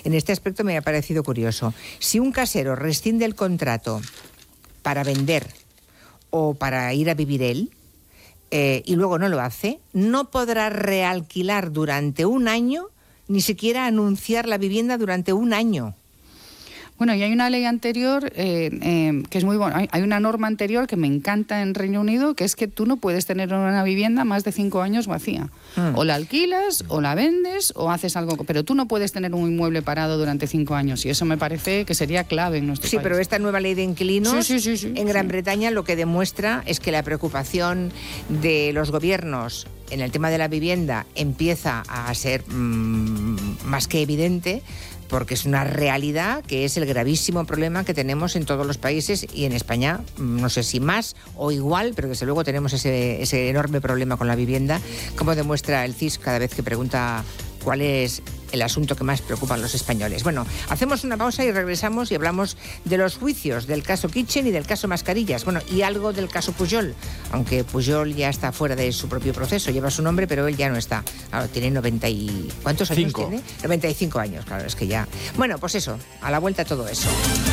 en este aspecto me ha parecido curioso. Si un casero rescinde el contrato para vender o para ir a vivir él, y luego no lo hace, no podrá realquilar durante un año, ni siquiera anunciar la vivienda durante un año. Bueno, y hay una ley anterior que es muy buena. Hay una norma anterior que me encanta en Reino Unido, que es que tú no puedes tener una vivienda más de 5 años vacía. O la alquilas, o la vendes, o haces algo. Pero tú no puedes tener un inmueble parado durante 5 años. Y eso me parece que sería clave en nuestro país. Sí, pero esta nueva ley de inquilinos en Gran Bretaña lo que demuestra es que la preocupación de los gobiernos en el tema de la vivienda empieza a ser más que evidente, porque es una realidad que es el gravísimo problema que tenemos en todos los países y en España, no sé si más o igual, pero desde luego tenemos ese enorme problema con la vivienda, como demuestra el CIS cada vez que pregunta cuál es el asunto que más preocupa a los españoles. Bueno, hacemos una pausa y regresamos y hablamos de los juicios, del caso Kitchen y del caso Mascarillas. Bueno, y algo del caso Pujol, aunque Pujol ya está fuera de su propio proceso, lleva su nombre, pero él ya no está. Claro, tiene 90 y... ¿Cuántos años tiene? 95 años, claro, es que ya... Bueno, pues eso, a la vuelta todo eso.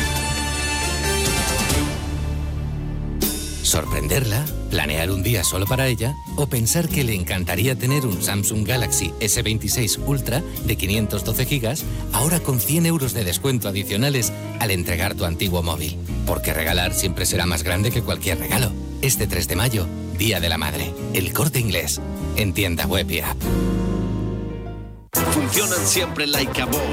Sorprenderla, planear un día solo para ella o pensar que le encantaría tener un Samsung Galaxy S26 Ultra de 512 GB ahora con 100 euros de descuento adicionales al entregar tu antiguo móvil. Porque regalar siempre será más grande que cualquier regalo. Este 3 de mayo, Día de la Madre. El Corte Inglés. En tienda web y app. Funcionan siempre like a boss.